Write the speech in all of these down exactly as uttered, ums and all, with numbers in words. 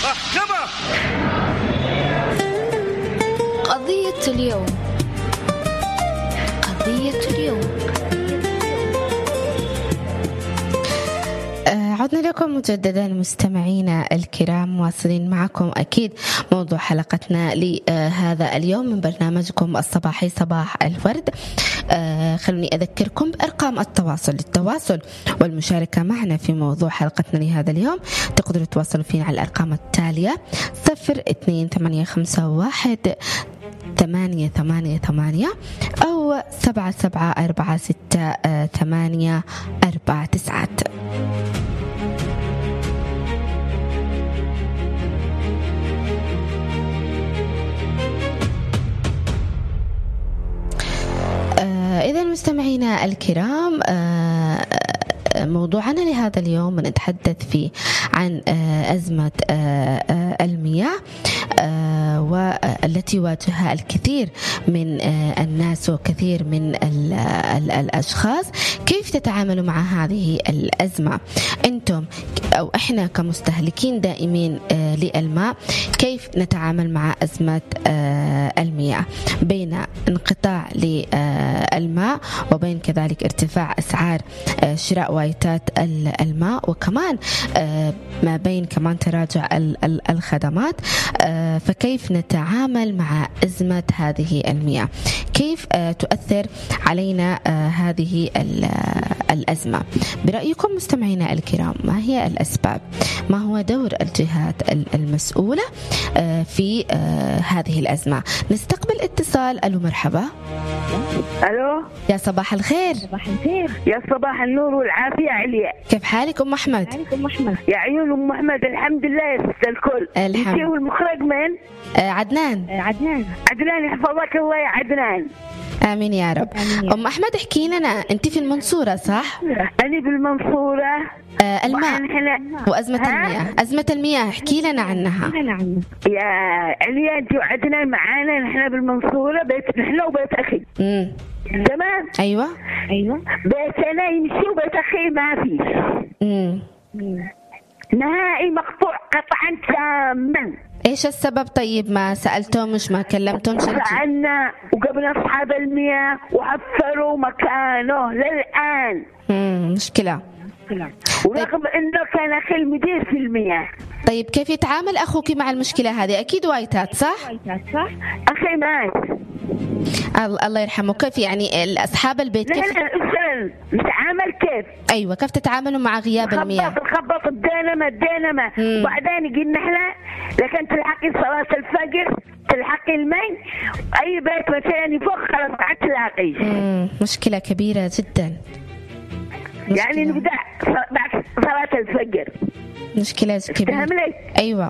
محكمة. قضية اليوم. قضية اليوم. عدنا لكم مجددا مستمعينا الكرام، واصلين معكم أكيد موضوع حلقتنا لهذا اليوم من برنامجكم الصباحي صباح الورد. خلوني أذكركم بأرقام التواصل للتواصل والمشاركة معنا في موضوع حلقتنا لهذا اليوم. تقدروا تواصلوا فينا على الأرقام التالية: صفر اثنين ثمانية خمسة واحد ثمانية ثمانية ثمانية أو سبعة سبعة أربعة ستة ثمانية أربعة تسعة. إذا مستمعينا الكرام، موضوعنا لهذا اليوم نتحدث فيه عن أزمة المياه والتي واجهها الكثير من الناس وكثير من الأشخاص. كيف تتعاملوا مع هذه الأزمة أنتم أو إحنا كمستهلكين دائمين للماء؟ كيف نتعامل مع أزمة المياه بين انقطاع للماء وبين كذلك ارتفاع أسعار شراء وايتات الماء، وكمان ما بين كمان تراجع الخدمات؟ فكيف نتعامل مع أزمة هذه المياه؟ كيف تؤثر علينا هذه الأزمة؟ برأيكم مستمعينا الكرام، ما هي الأسباب؟ ما هو دور الجهات المسؤولة في هذه الأزمة؟ نستقبل اتصال. ألو مرحبا. ألو يا صباح الخير. صباح الخير. يا صباح النور والعافية عليا. كيف حالك أم أحمد؟ أم أحمد يا عيون أم أحمد، الحمد لله يا ست الكل. الحمد. انتي والمخرج من؟ آه عدنان. آه عدنان. عدنان يحفظك الله يا عدنان. آمين يا رب. آمين. أم أحمد احكي لنا، أنت في المنصورة صح؟ أنا بالمنصورة. آه الماء وأزمة ها؟ المياه أزمة المياه احكي لنا عنها. يا عليا أنت وعدنان معانا، نحن بالمنصورة، بيت نحن وبيت أخي. امم تمام. أيوة أيوة. بيتنا يمشي وبيت أخي ما فيش. امم نهائي مقطوع قطعا تاما. ايش السبب؟ طيب ما سألتهم مش ما كلمتهم؟ سألنا وقبل أصحاب المياه وحفروا مكانه للآن. امم مشكلة. ورغم طيب. انه كان اخي المدير في المياه. طيب كيف يتعامل اخوك مع المشكلة هذه؟ اكيد وايتات صح؟ وايتات صح. اخي مات الله يرحمه. كيف يعني اصحاب البيت كيف نتعامل؟ كيف ايوه كيف تتعاملوا مع غياب المياه؟ نخبط الدينما الدينما وبعدين قلنا احنا لكن تلحقي صلاة الفجر تلحقي المي، اي بيت مثلا يفوق خلاص ما تلاقيش. مشكلة كبيرة جدا. مشكلة. يعني نبدأ بعد صلاة الفجر. مشكلة كبيرة. أيوة.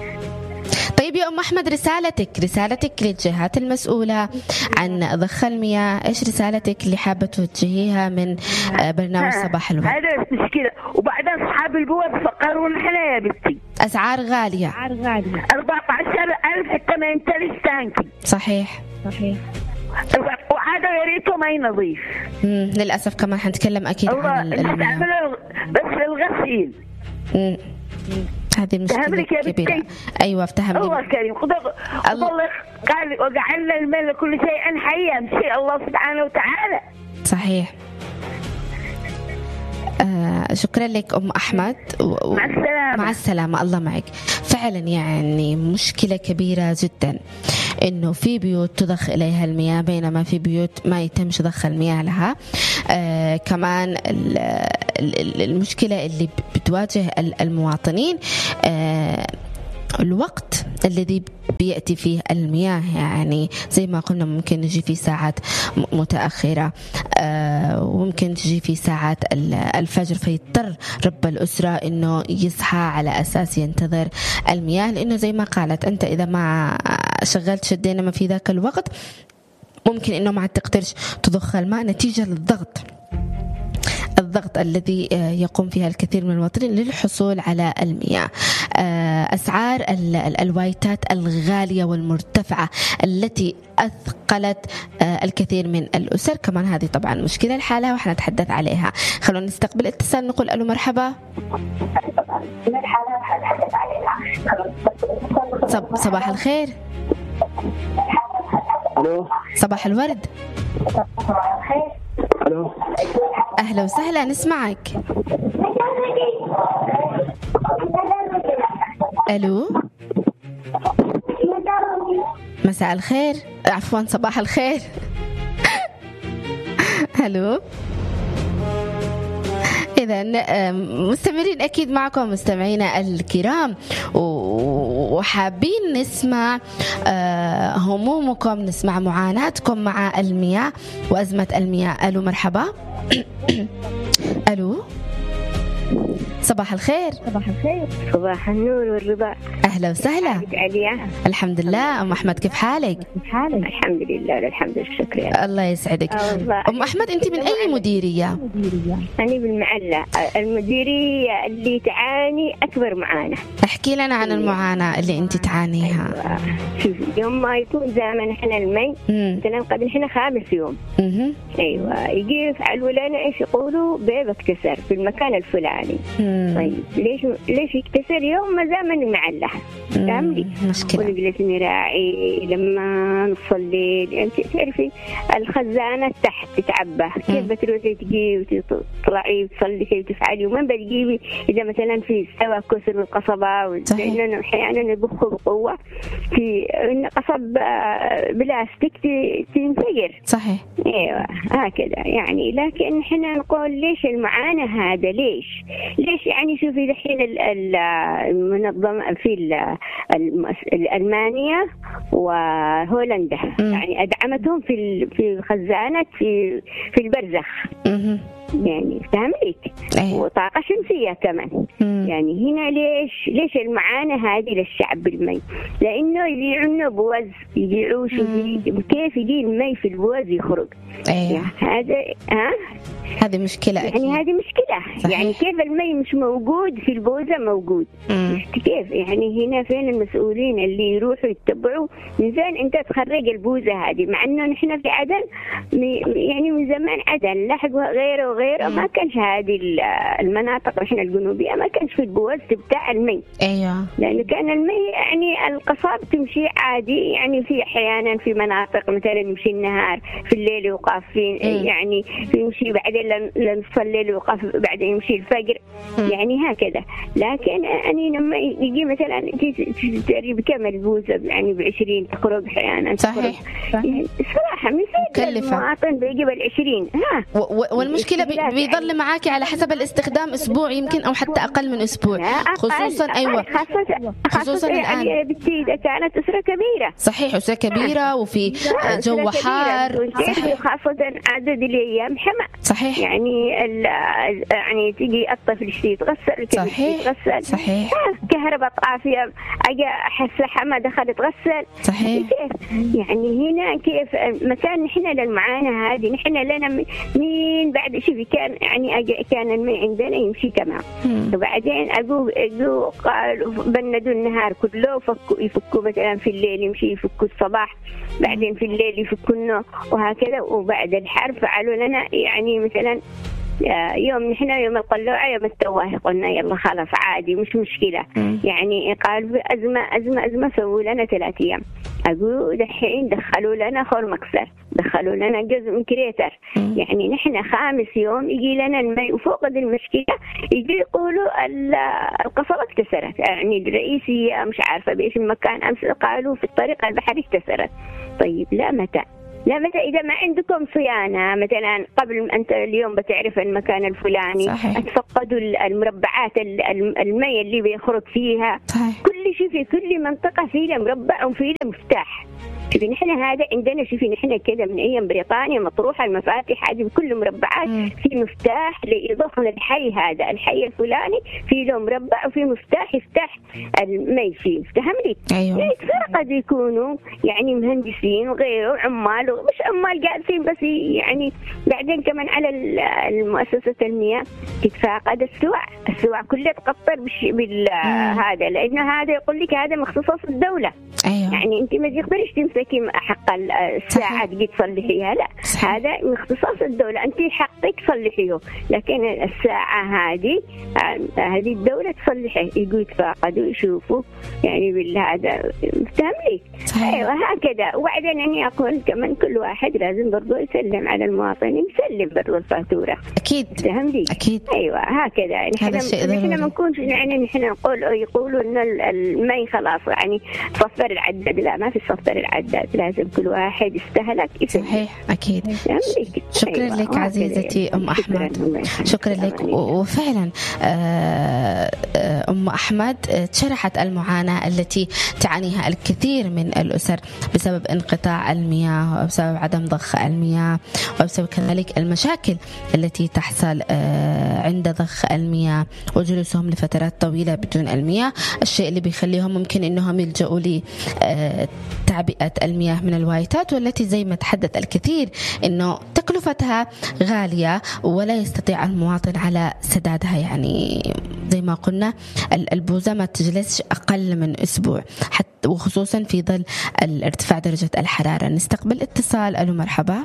طيب يا أم أحمد، رسالتك رسالتك للجهات المسؤولة عن ضخ المياه، إيش رسالتك اللي حابة توجهيها من برنامج صباح الورد؟ هذا مشكلة. وبعدين أصحاب البواب فقروا نحن يا بنتي أسعار غالية. أسعار غالية أربعة عشر ألف حتى ما يمتلش تانكي. صحيح صحيح. وهذا يا ريته ما ينظيف. امم للأسف كمان حنتكلم أكيد عن المياه بس الغسيل. امم هذه المشكلة كبيرة. أيوة افتهمني. الله كريم. الله قال وجعلنا الماء كل شيء حيا بشيء الله سبحانه وتعالى. صحيح. آه شكرا لك أم أحمد. و... مع السلامة. مع السلامة. الله معك. فعلا يعني مشكلة كبيرة جدا إنه في بيوت تضخ إليها المياه بينما في بيوت ما يتمش ضخ المياه لها. آه كمان المشكلة اللي بتواجه المواطنين آه الوقت الذي بيأتي فيه المياه، يعني زي ما قلنا ممكن نجي في ساعات متأخرة آه وممكن تجي في ساعات الفجر، فيضطر رب الأسرة إنه يصحى على أساس ينتظر المياه، لأنه زي ما قالت أنت إذا ما شغلت شدينا ما في ذاك الوقت ممكن إنه ما تقدرش تضخ الماء نتيجة للضغط الضغط الذي يقوم فيها الكثير من المواطنين للحصول على المياه. أسعار الوايتات الغالية والمرتفعة التي أثقلت الكثير من الأسر كمان، هذه طبعا مشكلة الحالة وحنتحدث عليها. خلونا نستقبل اتصال، نقول ألو مرحبا. صب صباح الخير. الو صباح الورد. الو اهلا وسهلا نسمعك. الو مساء الخير، عفوا صباح الخير. الو إذا مستمرين أكيد معكم مستمعينا الكرام، وحابين نسمع همومكم، نسمع معاناتكم مع المياه وأزمة المياه. ألو مرحبا. ألو صباح الخير. صباح الخير. صباح النور والرضا. أهلا وسهلا. عليا. الحمد لله. أم أحمد كيف حالك؟ حالك؟ الحمد لله الحمد لله. الله يسعدك. أم أحمد أنت من أي مديرية؟ أنا بالمعلة، المديرية اللي تعاني أكبر معاناة. احكي لنا عن المعاناة اللي أنت تعانيها. شوفي يوم ما يكون زمن إحنا المي مثلا قد إحنا خامس يوم. مم. أيوة يجي يفعلوا لنا إيش يقولوا بيبك كسر في المكان الفلاني. طيب ليش ليش يكتسر يوم ما زمن المعلة؟ فهمتي؟ مشكلة. ونجلس نراعي لما نصلي. أنت تعرفي الخزانة تحت تتعبى، كيف بتروحي تجيبي وتطلعي وتصلي كيف تفعلي، ومن بتجيبي إذا مثلا في سوا كسر من قصبة، لأنه أحيانا نبخه بقوة في إن قصب بلاستيك تنفجر. صحيح. أيوة هكذا يعني. لكن إحنا نقول ليش المعاناة هذا؟ ليش ليش يعني شوفي الحين المنظمة في ألمانيا وهولندا يعني أدعمتهم في في الخزانات في في البرزخ. يعني فهمتك؟ وطاقة شمسية كمان. مم. يعني هنا ليش ليش المعاناة هذه للشعب بالمي؟ لأنه يبيعونه بوز، يبيعوه كيف يجي المي في البوز يخرج. أيوة. هذا ها هذه مشكلة يعني أكيد. هذه مشكلة. صحيح. يعني كيف المي مش موجود في البوزة موجود؟ مم. كيف يعني هنا فين المسؤولين اللي يروحوا يتبعوا من فين أنت تخرج البوزة هذه؟ مع إنه نحن في عدن يعني من زمان عدن لحق غيره وغيره ما كانش هذه المناطق إحنا الجنوبية ما كانش في البوز بتاع المي. أيوة. لأنه كان المي يعني القصاب تمشي عادي، يعني في أحيانا في مناطق مثلا يمشي النهار في الليل يوقف في يعني يمشي بعدين لنصف الليل يوقف بعدين يمشي الفجر. مم. يعني هكذا. لكن أنا لما يجي مثلا تجرب كم البوزة يعني بعشرين تخرج أحيانا. صحيح. يعني صراحة مثل المواطن بيجي بالعشرين. ها. والمشكلة بيظل معاكي على حسب الاستخدام أسبوع يمكن أو حتى أقل من أسبوع. خصوصا أيوة خصوصا, خصوصا الآن بنتي إذا كانت أسرة كبيرة. صحيح أسرة كبيرة وفي جو حار. صحيح. خاصة عدد الأيام حمى. صحيح. يعني يعني تيجي الطفل شيء يتغسل. صحيح. يتغسل. صحيح. كهرباء طافية أجي أحس حمى دخل يتغسل. صحيح. كيف يعني هنا كيف مكان نحن للمعاناة هذه نحن لنا مين بعد شوفي كان يعني أجي كان الماء عندنا يمشي كمان. وبعدين أجو أجو قالوا بندوا النهار كله وفكوا يفكوا مثلا في الليل يمشي يفكوا الصباح بعدين في الليل يفكونه وهكذا. وبعد الحرب فعلوا لنا يعني مثلا يوم نحن يوم القلوعة يوم التواه قلنا يلا خلاص عادي مش مشكلة. م. يعني قالوا أزمة أزمة أزمة سووا لنا ثلاث أيام. أقول دحين دخلوا لنا خور مكسر دخلوا لنا جزء من كريتر. م. يعني نحن خامس يوم يجي لنا الماء وفوق المشكلة يجي يقولوا القصبة اكتسرت يعني الرئيسية مش عارفة بإيش المكان أمس قالوا في الطريق البحري اكتسرت. طيب لا متى لا متى إذا ما عندكم صيانة مثلا قبل أنت اليوم بتعرف المكان الفلاني. صحيح. تفقدوا المربعات المية اللي بيخرج فيها. صحيح. كل شيء في كل منطقة فيه مربع وفيه مفتاح. شوفي نحن هذا عندنا شوفي نحن كذا من أيام بريطانيا مطروحة المفاتيح هذه بكل مربعات مم. في مفتاح لإضافة للحي هذا الحي الفلاني في له مربع وفي مفتاح يفتح المي فيه. افتهمني؟ أيوة. يعني قد يكونوا يعني مهندسين وغيره عمال ومش عمال جالسين بس يعني بعدين كمان على المؤسسة المياه تتفاقد السوع السوع كلها تقطر بالهذا لأنه هذا يقول لك هذا مخصوص الدولة. أيوة. يعني أنت ما تقدريش تمسكي لك حق الساعة تجي تصلحيها، لا صحيح. هذا من اختصاص الدولة، أنت حقك تصلحيه، لكن الساعة هذه هذه الدولة تصلحه، يجوا يتفاقدوا يشوفوا يعني بالهذا فهم لي. أيوة هكذا. وبعدين أني أقول كمان كل واحد لازم برضو يسلم على المواطنين، يسلم برضو الفاتورة أكيد فهم لي. أكيد أيوة هكذا يعني. نحن ما نكونش يعني نحن نقول يقولوا إن المي خلاص يعني صفر العداد، لا ما في صفر العداد، لازم كل واحد يستهلك يسلم. صحيح أكيد. شكرا أيوة. لك عزيزتي أم أحمد، شكرا لك. وفعلا أم أحمد شرحت المعاناة التي تعانيها الكثير من الأسر بسبب انقطاع المياه وبسبب عدم ضخ المياه وبسبب كذلك المشاكل التي تحصل عند ضخ المياه وجلوسهم لفترات طويلة بدون المياه، الشيء اللي بيخليهم ممكن إنهم يلجأوا لتعبئة المياه من الوايتات، والتي زي ما تحدث الكثير إنه تكلفتها غالية ولا يستطيع المواطن على سدادها. يعني زي ما قلنا البوزة ما تجلسش أقل من أسبوع، حتى وخصوصا في ظل الارتفاع درجة الحرارة. نستقبل اتصال. ألو مرحبا.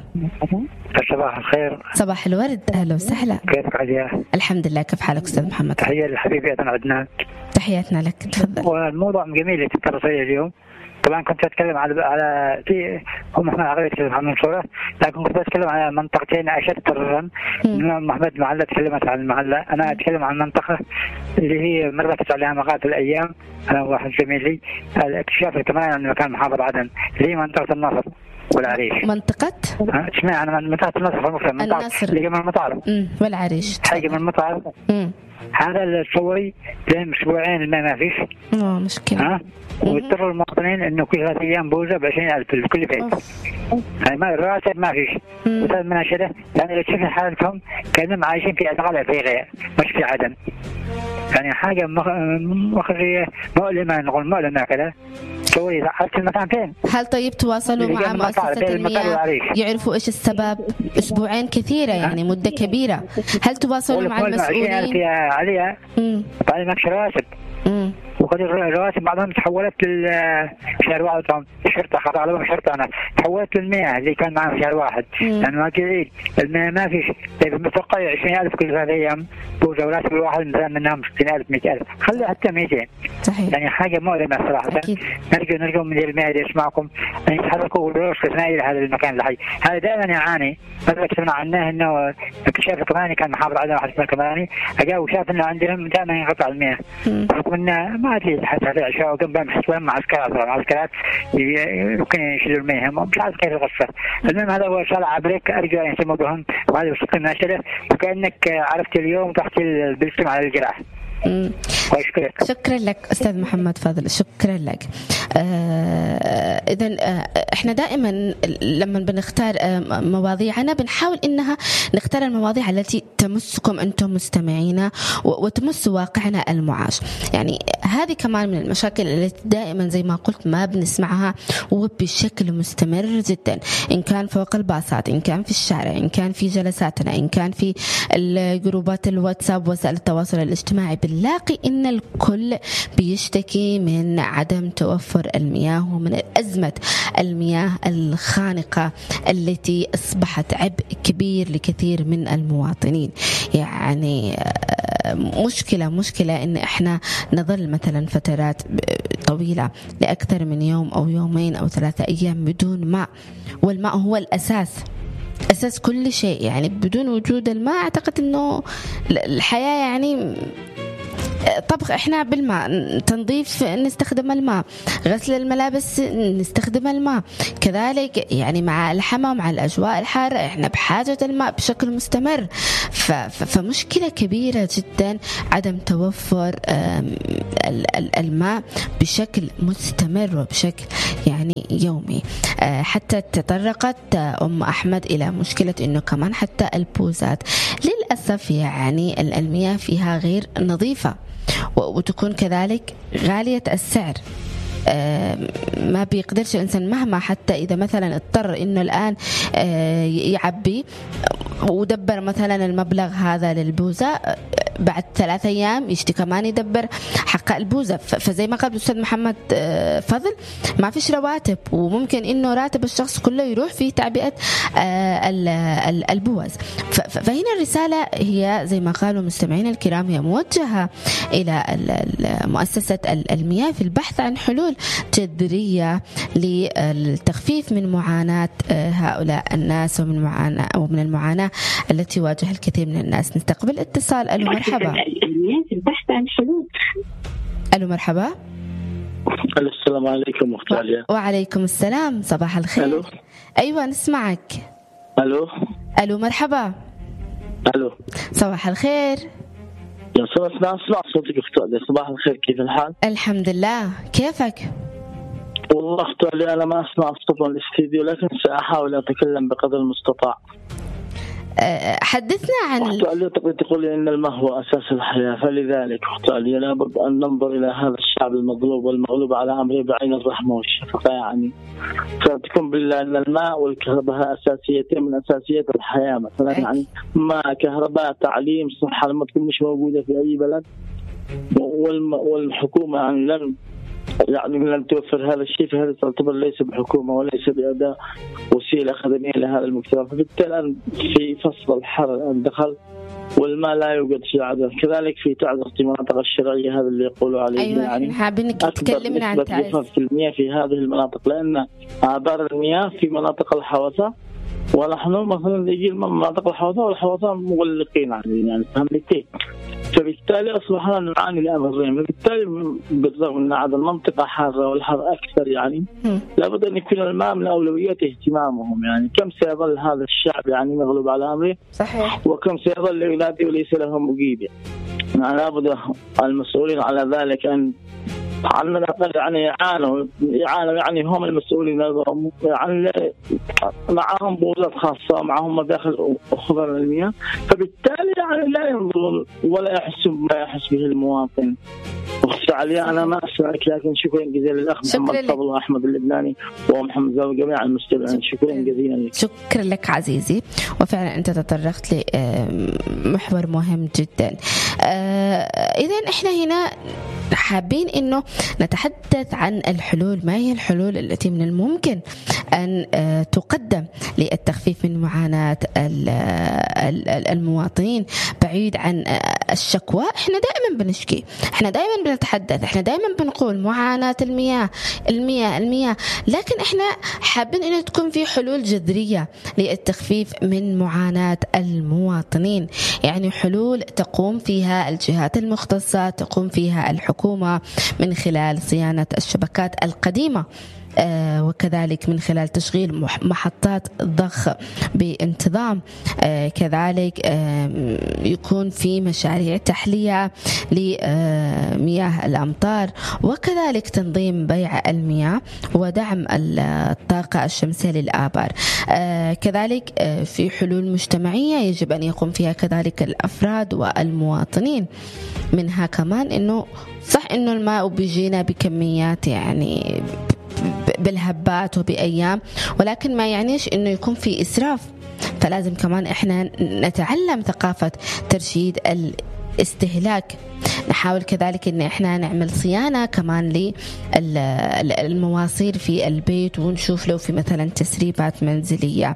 صباح الخير. صباح الورد. أهلا وسهلا. كيفك عزيزة؟ الحمد لله. كيف حالك أستاذ محمد؟ تحية لحبيبي أنا عدنان. تحياتنا لك. تفضل. والموضوع جميل اللي تتطرق إليه اليوم. طبعا كنت أتكلم على على في هم احنا عربي تكلم عن المنصورة، لكن كنت أتكلم على منطقتين أشد ضررا. محمد معلة تكلمت عن المعلة، أنا أتكلم عن منطقة اللي هي مرت عليها مقاطع الأيام أنا واحد زميلي الاكتشاف كمان عن مكان محافظ عدن اللي هي منطقة النصر والعريش. منطقة؟ اسمع أنا منطقة النصر المفرد منطقة اللي من المطار والعريش حاجة من المطار. هذا الصوري بين أسبوعين ما ما فيش. اه مشكلة. ها ويضطروا المواطنين إنه كل ثلاث أيام بوزة بعشرين ألف لكل بيت. يعني ما الراتب ما فيش. وثالث مناشدة يعني لو تشوف حالتهم كأنهم عايشين في أدغال أفريقيا مش في عدن. يعني حاجة مخزية مؤلمة نقول مؤلمة كذا. سوي عرفت المكان فين؟ هل طيب تواصلوا مع مؤسسة المياه يعرفوا إيش السبب؟ أسبوعين كثيرة يعني مدة كبيرة. هل تواصلوا مع المسؤولين؟ عليها بعد ما راتب وقد الرواتب بعضهم تحولت لشهر واحد. الشرطة خطأ على الشرطة أنا تحولت للمياه اللي كان معنا في شهر واحد لأن ما كذي المياه ما فيش. طيب متوقع عشرين ألف كل ثلاث أيام بوزة وراتب الواحد مثلا منهم ستين ألف مئة ألف خلي حتى مئتين. صحيح. يعني حاجة مؤلمة صراحة. نرجو نرجو من المياه اللي يسمعكم أن يتحركوا ودروس استثنائي لهذا المكان الحي. هذا دائما يعاني. مثلا كتبنا عنه إنه اكتشاف الكماني كان محافظ عدن واحد اسمه الكماني أجا وشاف إنه عندهم دائما ينقطع المياه. رغم إنه ما أدري حتى هذا العشاء وقام بمحس وين معسكرات معسكرات يمكن يشيلوا المياه مش عارف كيف القصة. المهم هذا هو شارع عبريك أرجو أن يهتموا بهم وهذا وسط الناشرة وكأنك عرفت اليوم تحت البلسم على الجراح. شكرا لك أستاذ محمد فاضل. شكرا لك. آه إذن آه إحنا دائما لما بنختار آه مواضيعنا بنحاول إنها نختار المواضيع التي تمسكم أنتم مستمعينا وتمس واقعنا المعاش. يعني هذه كمان من المشاكل التي دائما زي ما قلت ما بنسمعها وبشكل مستمر جدا، إن كان فوق الباصات، إن كان في الشارع، إن كان في جلساتنا، إن كان في الجروبات الواتساب وسائل التواصل الاجتماعي. بنلاقي إن الكل بيشتكي من عدم توفر المياه ومن أزمة المياه الخانقة التي أصبحت عبء كبير لكثير من المواطنين. يعني مشكلة مشكلة إن إحنا نظل مثلا فترات طويلة لأكثر من يوم أو يومين أو ثلاثة أيام بدون ماء، والماء هو الأساس أساس كل شيء. يعني بدون وجود الماء أعتقد إنه الحياة يعني طبخ إحنا بالماء، تنظيف نستخدم الماء، غسل الملابس نستخدم الماء، كذلك يعني مع الحمى ومع الأجواء الحارة إحنا بحاجة الماء بشكل مستمر. فمشكلة كبيرة جدا عدم توفر الماء بشكل مستمر وبشكل يعني يومي. حتى تطرقت أم أحمد إلى مشكلة إنه كمان حتى البوزات للأسف يعني المياه فيها غير نظيفة وتكون كذلك غالية السعر. ما بيقدرش الإنسان مهما حتى إذا مثلا اضطر إنه الآن يعبي ودبر مثلا المبلغ هذا للبوزة بعد ثلاثة أيام يشتي كمان يدبر حق البوزة. فزي ما قال الأستاذ محمد فضل ما فيش رواتب، وممكن إنه راتب الشخص كله يروح في تعبئة البوز. فهنا الرسالة هي زي ما قالوا مستمعين الكرام هي موجهة إلى مؤسسة المياه في البحث عن حلول جذرية للتخفيف من معاناة هؤلاء الناس ومن معاناة أو من المعاناة التي واجه الكثير من الناس. نستقبل اتصال. ألو مرحبا. البحث عن حلول. ألو مرحبا. السلام عليكم أخت عليا. وعليكم السلام، صباح الخير. ألو. أيوة نسمعك. ألو. ألو مرحبا. ألو. صباح الخير. يا صباح اسمع اسمع صوتك أخت عليا. صباح الخير، كيف الحال؟ الحمد لله، كيفك؟ والله أخت عليا أنا ما أسمع صوت من الاستديو، لكن سأحاول أتكلم بقدر المستطاع. حدثنا عن أخت عليا تقول إن الماء هو أساس الحياة، فلذلك أخت عليا لابد أن ننظر إلى هذا الشعب المظلوم والمغلوب على أمره بعين الرحمة والشفقة. يعني فتكون بالله أن الماء والكهرباء أساسيتين من أساسيات الحياة مثلا. يعني ماء، كهرباء، تعليم، صحة لما تكون مش موجودة في أي بلد والحكومة يعني لن يعني لم توفر هذا الشيء، فهذا تعتبر ليس بحكومة وليس بأداء وسيلة خدمية لهذا المجتمع. فبالتالي في فصل الحر الآن دخل والماء لا يوجد في عدن، كذلك في تعذر في المناطق الشرعية هذا اللي يقولوا عليه. أيوة يعني حابين تكلمنا عن تعريف المياه في هذه المناطق، لأن آبار المياه في مناطق الحوسة ونحن مثلا يجي مناطق الحوسة والحوسة مغلقين عليه، يعني فهمت كيف؟ فبالتالي أصبحنا نعاني لأمرين. فبالتالي بالرغم أن هذه المنطقة حارة والحر أكثر يعني لابد أن يكون الماء من أولويات اهتمامهم. يعني كم سيظل هذا الشعب يعني مغلوب على أمره؟ صحيح. وكم سيظل ينادي وليس له مجيب؟ يعني لابد المسؤولين على ذلك أن على الأقل يعني يعانوا يعانوا يعني هم المسؤولين يعني معهم بوزات خاصة، معهم مداخل أخرى للمياه، فبالتالي يعني لا ينظرون ولا يحسوا ما يحس به المواطن. أخت عليا أنا ما أسمعك، لكن شكرا جزيلا للأخ محمد فضل وأحمد اللبناني ومحمد زاوي جميع المستمعين. شكرا جزيلا لك. شكرا لك عزيزي، وفعلا أنت تطرقت لمحور مهم جدا. إذن إحنا هنا حابين إنه نتحدث عن الحلول. ما هي الحلول التي من الممكن أن تقدم للتخفيف من معاناة المواطنين بعيد عن الشكوى؟ إحنا دائما بنشكي، إحنا دائما بنتحدث، إحنا دائما بنقول معاناة المياه المياه المياه، لكن إحنا حابين إنه تكون في حلول جذرية للتخفيف من معاناة المواطنين. يعني حلول تقوم فيها الجهات المختصة، تقوم فيها الحكومة من خلال صيانة الشبكات القديمة، آه وكذلك من خلال تشغيل محطات ضخ بانتظام، آه كذلك آه يكون في مشاريع تحلية لمياه الأمطار، وكذلك تنظيم بيع المياه ودعم الطاقة الشمسية للآبار. آه كذلك آه في حلول مجتمعية يجب أن يقوم فيها كذلك الأفراد والمواطنين، منها كمان إنه صح إنه الماء بيجينا بكميات يعني بالهبات وبأيام، ولكن ما يعنيش إنه يكون في إسراف. فلازم كمان إحنا نتعلم ثقافة ترشيد الاستهلاك. نحاول كذلك إن إحنا نعمل صيانة كمان للمواصير في البيت، ونشوف لو في مثلا تسريبات منزلية.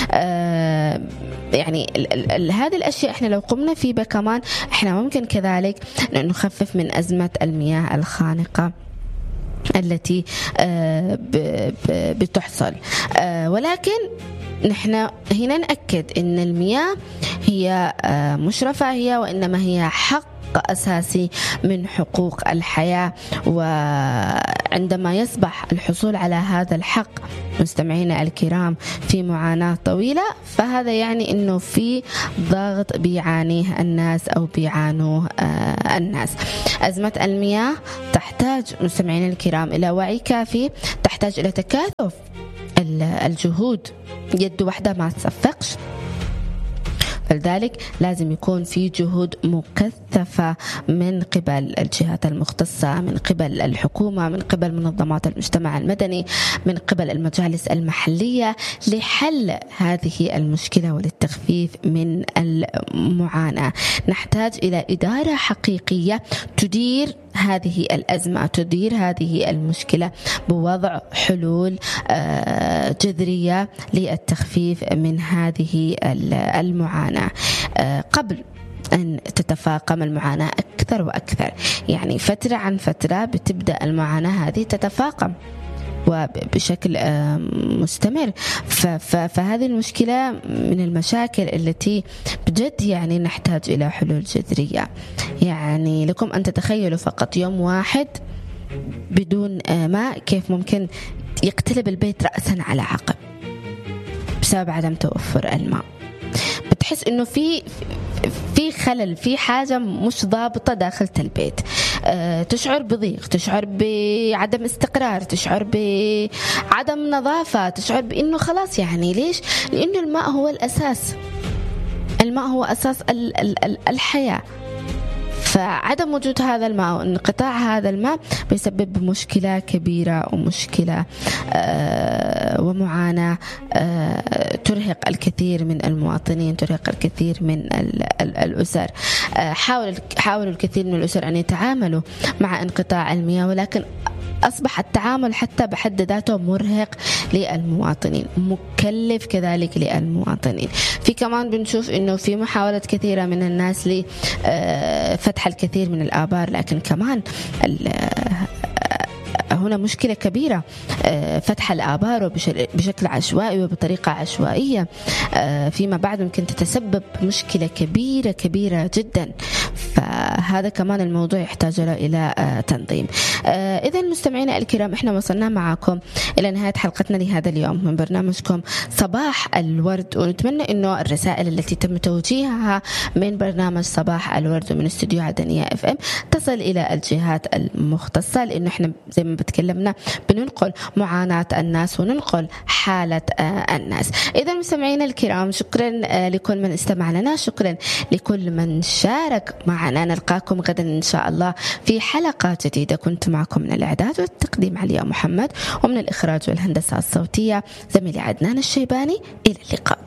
آه يعني هذه الأشياء إحنا لو قمنا فيها كمان إحنا ممكن كذلك نخفف من أزمة المياه الخانقة التي بتحصل. ولكن نحن هنا نأكد أن المياه هي مش رفاهية، وإنما هي حق أساسي من حقوق الحياة. وعندما يصبح الحصول على هذا الحق مستمعينا الكرام في معاناة طويلة، فهذا يعني أنه في ضغط بيعانيه الناس أو بيعانوه الناس. أزمة المياه تحتاج مستمعينا الكرام إلى وعي كافي، تحتاج إلى تكاثف الجهود، يد واحدة ما تصفقش. فلذلك لازم يكون في جهود مكثفة من قبل الجهات المختصة، من قبل الحكومة، من قبل منظمات المجتمع المدني، من قبل المجالس المحلية لحل هذه المشكلة وللتخفيف من المعاناة. نحتاج إلى إدارة حقيقية تدير هذه الأزمة، تدير هذه المشكلة بوضع حلول جذرية للتخفيف من هذه المعاناة قبل أن تتفاقم المعاناة أكثر وأكثر. يعني فترة عن فترة بتبدأ المعاناة هذه تتفاقم وبشكل مستمر. فهذه المشكلة من المشاكل التي بجد يعني نحتاج إلى حلول جذرية. يعني لكم أن تتخيلوا فقط يوم واحد بدون ماء كيف ممكن يقتلب البيت رأسا على عقب بسبب عدم توفر الماء. بتحس إنه في في خلل، في حاجة مش ضابطة داخل البيت. أه تشعر بضيق، تشعر بعدم استقرار، تشعر بعدم نظافة، تشعر بإنه خلاص. يعني ليش؟ لأنه الماء هو الأساس، الماء هو أساس ال ال ال الحياة. فعدم وجود هذا الماء وانقطاع هذا الماء بيسبب مشكلة كبيرة ومشكلة آه ومعاناة آه ترهق الكثير من المواطنين، ترهق الكثير من ال ال الأسر. آه حاول حاولوا الكثير من الأسر أن يتعاملوا مع انقطاع المياه، ولكن أصبح التعامل حتى بحد ذاته مرهق للمواطنين، مكلف كذلك للمواطنين. في كمان بنشوف إنه في محاولات كثيرة من الناس لفتح الكثير من الآبار، لكن كمان هنا مشكلة كبيرة، فتح الآبار بشكل عشوائي وبطريقة عشوائية فيما بعد ممكن تتسبب مشكلة كبيرة كبيرة جدا. فهذا كمان الموضوع يحتاج إلى تنظيم. إذا مستمعينا الكرام، إحنا وصلنا معكم إلى نهاية حلقتنا لهذا اليوم من برنامجكم صباح الورد، ونتمنى إنه الرسائل التي تم توجيهها من برنامج صباح الورد ومن استوديو عدنية اف ام تصل إلى الجهات المختصة، لأنه إحنا زي ما بتكلمنا بننقل معاناة الناس وننقل حالة الناس. إذا مستمعينا الكرام، شكرا لكل من استمع لنا، شكرا لكل من شارك معنا. نلقاكم غدا إن شاء الله في حلقة جديدة. كنت معكم من الإعداد والتقديم عليا محمد، ومن الإخراج والهندسة الصوتية زميلي عدنان الشيباني. إلى اللقاء.